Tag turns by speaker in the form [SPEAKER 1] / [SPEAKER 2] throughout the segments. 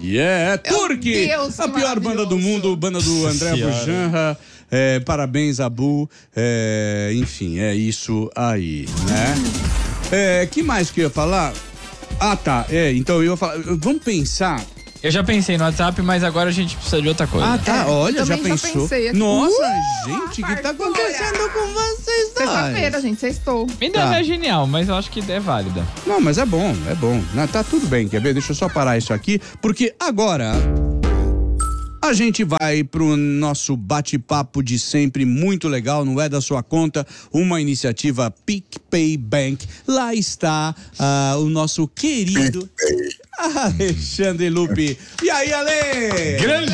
[SPEAKER 1] Yeah, Turque!
[SPEAKER 2] Deus,
[SPEAKER 1] A pior banda do mundo, banda do André Bujanra. Parabéns, Abu. Enfim, é isso aí, né? Que mais que eu ia falar? Ah, tá. Então eu ia falar. Vamos pensar.
[SPEAKER 3] Eu já pensei no WhatsApp, mas agora a gente precisa de outra coisa.
[SPEAKER 1] Ah, tá. Olha, já pensou. Nossa, gente, o que tá acontecendo com vocês dois?
[SPEAKER 2] Sexta-feira, gente, sextou.
[SPEAKER 3] Minha ideia não é genial, mas eu acho que é válida.
[SPEAKER 1] Não, mas é bom. Não, tá tudo bem, quer ver? Deixa eu só parar isso aqui, porque agora a gente vai pro nosso bate-papo de sempre, muito legal, não é da sua conta, uma iniciativa PicPay Bank. Lá está o nosso querido Alexandre Lupe. E aí, Ale?
[SPEAKER 3] Grande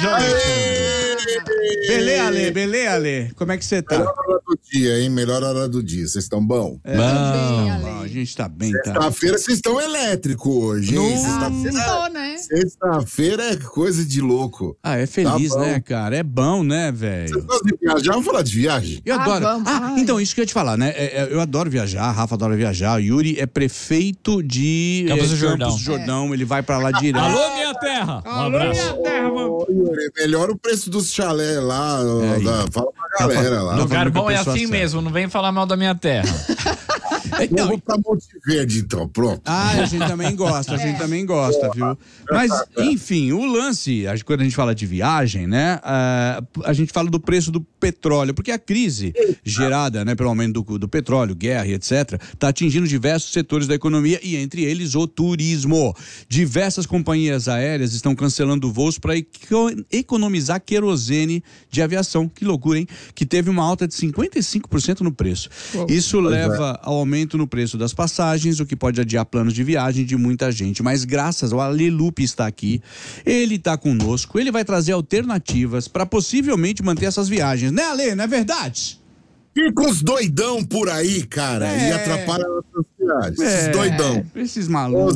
[SPEAKER 1] Beleza, Ale? Como é que você tá?
[SPEAKER 4] Melhor hora do dia, hein? Melhor hora do dia. Vocês estão bom?
[SPEAKER 1] Bom, a gente tá bem, tá?
[SPEAKER 4] Sexta-feira vocês estão elétrico hoje, hein?
[SPEAKER 2] Sextou, né?
[SPEAKER 4] Sexta-feira é coisa de louco.
[SPEAKER 1] É feliz, né, cara? É bom, né, velho?
[SPEAKER 4] Vocês gostam de viajar? Vamos falar de viagem?
[SPEAKER 1] Eu adoro.
[SPEAKER 2] Vamos.
[SPEAKER 1] Então, isso que eu ia te falar, né? Eu adoro viajar, a Rafa adora viajar. O Yuri é prefeito de
[SPEAKER 3] Campos do
[SPEAKER 1] Jordão. Ele vai pra lá direto.
[SPEAKER 3] Alô, minha terra! Um abraço.
[SPEAKER 4] Ô, Yuri, melhor o preço dos chalé lá. Fala pra galera lá.
[SPEAKER 3] Lugar bom é
[SPEAKER 1] pessoa
[SPEAKER 3] assim
[SPEAKER 1] certa.
[SPEAKER 3] mesmo, não vem falar mal da minha terra.
[SPEAKER 4] Eu vou pra Monte Verde, então, pronto.
[SPEAKER 1] A gente também gosta, viu? Mas, enfim, o lance, quando a gente fala de viagem, né? A gente fala do preço do petróleo, porque a crise gerada, né, pelo aumento do petróleo, guerra e etc., está atingindo diversos setores da economia e, entre eles, o turismo. Diversas companhias aéreas estão cancelando voos para economizar querosene de aviação. Que loucura, hein? Que teve uma alta de 55% no preço. Isso leva ao aumento no preço das passagens, o que pode adiar planos de viagem de muita gente. Mas graças ao Ale Lupe está aqui, ele está conosco, ele vai trazer alternativas para possivelmente manter essas viagens. Né, Ale? Não é verdade?
[SPEAKER 4] Fica uns doidão por aí, cara, e atrapalha nossas viagens. Esses doidão.
[SPEAKER 1] Esses malucos.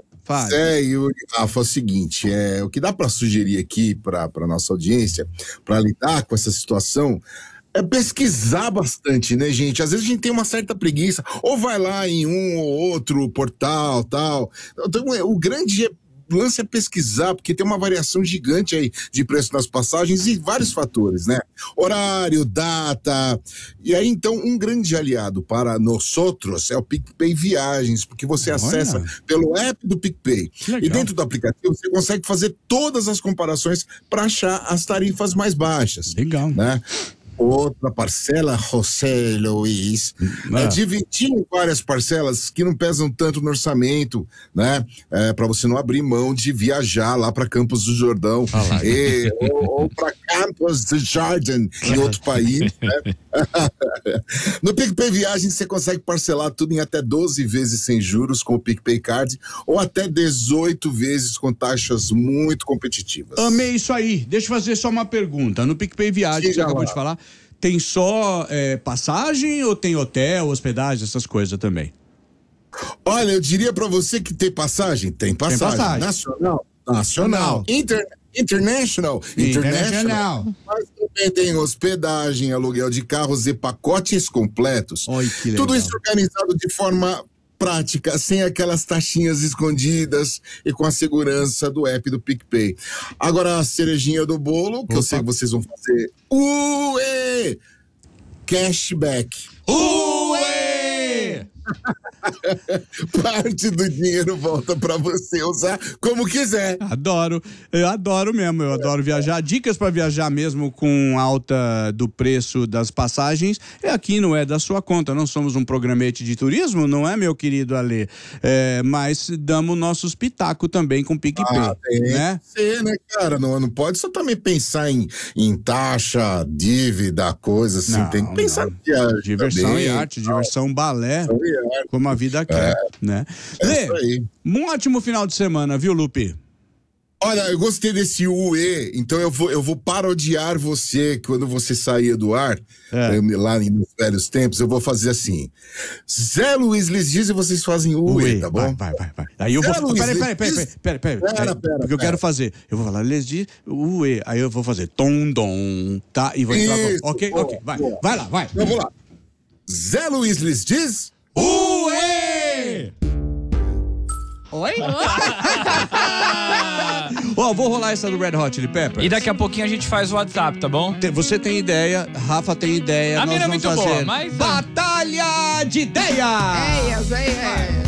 [SPEAKER 4] Zé e o Rafa, é o seguinte, o que dá para sugerir aqui para nossa audiência, para lidar com essa situação, é pesquisar bastante, né, gente? Às vezes a gente tem uma certa preguiça, ou vai lá em um ou outro portal, tal. Então, o grande lance é pesquisar, porque tem uma variação gigante aí de preço nas passagens e vários fatores, né? Horário, data. E aí, então, um grande aliado para nós outros é o PicPay Viagens, porque você acessa pelo app do PicPay. E dentro do aplicativo você consegue fazer todas as comparações para achar as tarifas mais baixas.
[SPEAKER 1] Legal.
[SPEAKER 4] Né? Outra parcela, José Luiz, é dividir em várias parcelas que não pesam tanto no orçamento, né? Para você não abrir mão de viajar lá para Campos do Jordão ou para Campos do Jardim, em outro país, né? No PicPay Viagens você consegue parcelar tudo em até 12 vezes sem juros com o PicPay Card ou até 18 vezes com taxas muito competitivas.
[SPEAKER 1] Amei isso aí. Deixa eu fazer só uma pergunta. No PicPay Viagens, que você acabou de falar, tem só passagem ou tem hotel, hospedagem, essas coisas também?
[SPEAKER 4] Olha, eu diria pra você que tem passagem. Tem passagem. Nacional. International. Mas também tem hospedagem, aluguel de carros e pacotes completos.
[SPEAKER 1] Oi, que legal.
[SPEAKER 4] Tudo isso organizado de forma prática, sem aquelas taxinhas escondidas e com a segurança do app do PicPay. Agora a cerejinha do bolo, que eu sei que vocês vão fazer. Cashback. Parte do dinheiro volta pra você usar como quiser.
[SPEAKER 1] Eu adoro mesmo, eu adoro viajar. Dicas para viajar mesmo com alta do preço das passagens é aqui, não é da sua conta. Não somos um programete de turismo, não é, meu querido Ale? Mas damos nossos pitacos também com PicPay, né?
[SPEAKER 4] Sim, né, cara? Não pode só também pensar em taxa, dívida, coisa assim. Tem que pensar em viagem.
[SPEAKER 1] Diversão
[SPEAKER 4] também,
[SPEAKER 1] e arte, diversão balé, como a vida quer, né? Lê, um ótimo final de semana, viu, Lupe?
[SPEAKER 4] Olha, eu gostei desse UE, então eu vou parodiar você quando você sair do ar, lá nos velhos tempos, eu vou fazer assim. Zé Luiz lhes diz e vocês fazem UE, tá bom?
[SPEAKER 1] Vai. Aí eu vou... Peraí.
[SPEAKER 4] Pera.
[SPEAKER 1] Porque eu quero fazer. Eu vou falar, lhes diz, UE, aí eu vou fazer tom-dom, tá? E vou entrar... Ok, vai lá, vai.
[SPEAKER 4] Vamos lá. Zé Luiz lhes diz...
[SPEAKER 1] UE!
[SPEAKER 2] Oi?
[SPEAKER 1] Ó, vou rolar essa do Red Hot Chili Peppers.
[SPEAKER 3] E daqui a pouquinho a gente faz o WhatsApp, tá bom?
[SPEAKER 1] Você tem ideia, Rafa tem ideia.
[SPEAKER 3] A
[SPEAKER 1] nós
[SPEAKER 3] minha é
[SPEAKER 1] vamos
[SPEAKER 3] muito
[SPEAKER 1] fazer
[SPEAKER 3] boa, mas...
[SPEAKER 1] Batalha de Ideias!
[SPEAKER 2] Eias.